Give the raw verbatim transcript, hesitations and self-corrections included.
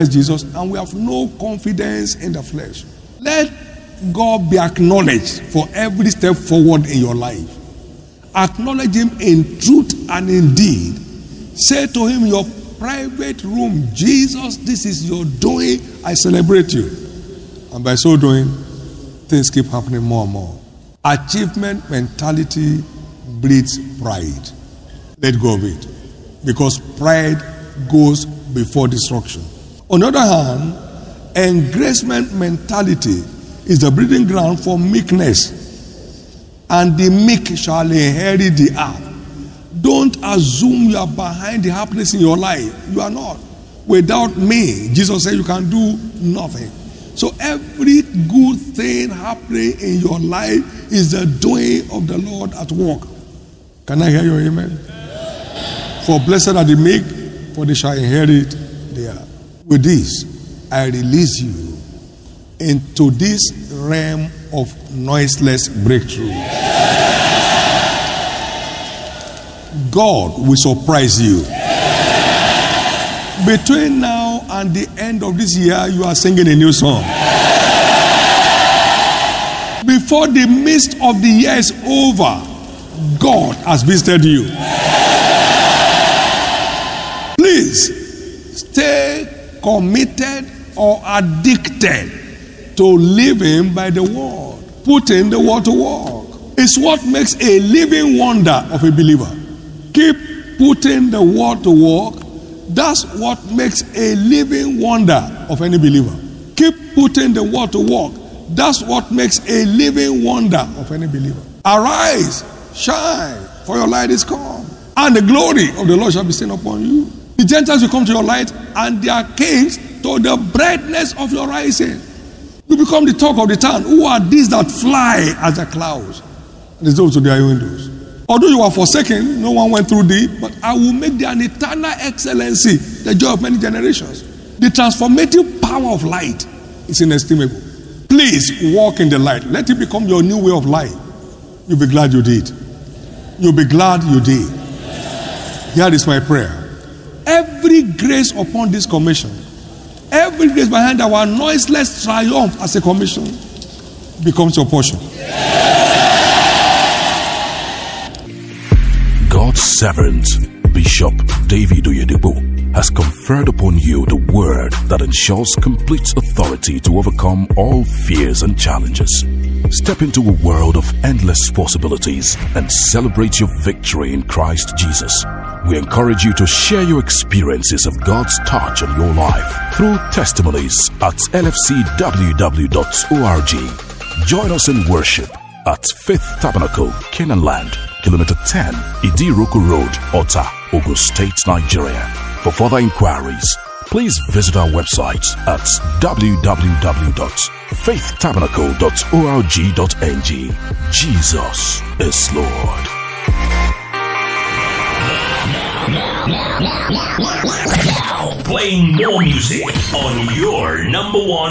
Jesus, and we have no confidence in the flesh. Let God be acknowledged for every step forward in your life. Acknowledge him in truth and in deed. Say to him in your private room, Jesus, this is your doing. I celebrate you. And by so doing, things keep happening more and more. Achievement mentality breeds pride. Let go of it. Because pride goes before destruction. On the other hand, engracement mentality is the breeding ground for meekness. And the meek shall inherit the earth. Don't assume you are behind the happiness in your life. You are not. Without me, Jesus said you can do nothing. So every good thing happening in your life is the doing of the Lord at work. Can I hear your amen? For blessed are the meek, for they shall inherit the earth. With this, I release you into this realm of noiseless breakthrough. God will surprise you. Between now and the end of this year, you are singing a new song. Before the midst of the year is over, God has visited you. Please stay committed or addicted to living by the word. Putting the word to work. It's what makes a living wonder of a believer. Keep putting the word to work. That's what makes a living wonder of any believer. Keep putting the word to work. That's what makes a living wonder of any believer. Arise, shine, for your light is come, and the glory of the Lord shall be seen upon you. The Gentiles will come to your light, and their kings to the brightness of your rising. You become the talk of the town. Who are these that fly as the clouds? And it's those to their windows. Although you are forsaken, no one went through thee, but I will make thee an eternal excellency, the joy of many generations. The transformative power of light is inestimable. Please walk in the light. Let it become your new way of life. You'll be glad you did. You'll be glad you did. Here is my prayer. Every grace upon this commission, every grace behind our noiseless triumph as a commission becomes your portion. God's servant, Bishop David Oyedepo, has conferred upon you the word that ensures complete authority to overcome all fears and challenges. Step into a world of endless possibilities and celebrate your victory in Christ Jesus. We encourage you to share your experiences of God's touch on your life through testimonies at L F C W W dot org. Join us in worship at Faith Tabernacle, Canaan Land, Kilometer ten, Idiroku Road, Ota, Ogun State, Nigeria. For further inquiries, please visit our website at w w w dot faith tabernacle dot org dot n g. Jesus is Lord. Now, playing more music on your number one